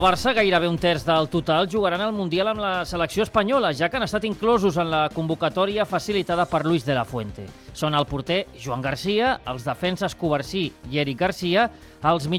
Barça, gairebé un terç del total, jugaran al Mundial amb la selecció espanyola, ja que han estat inclosos en la convocatòria facilitada per Luis de la Fuente. Són el porter Joan Garcia, els defenses Covarsí i Eric Garcia, els